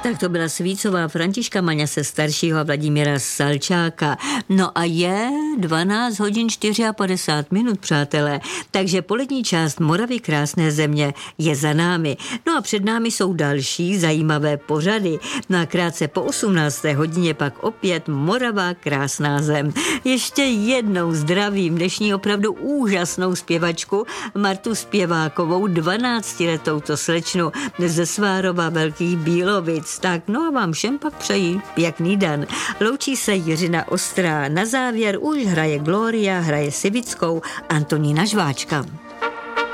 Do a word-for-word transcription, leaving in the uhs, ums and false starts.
Tak to byla Svícová Františka Maňa se staršího a Vladimíra Salčáka. No a je dvanáct hodin padesát čtyři minut, přátelé, takže polední část Moravy krásné země je za námi. No a před námi jsou další zajímavé pořady. No a krátce po osmnácté hodině pak opět Morava krásná zem. Ještě jednou zdravím dnešní opravdu úžasnou zpěvačku Martu Zpěvákovou, dvanáctiletou to slečnu ze Svárova Velkých Bílovic. Tak no a vám všem pak přeji pěkný den. Loučí se Jiřina Ostrá. Na závěr už hraje Gloria, hraje Sivickou Antonína Žváčka.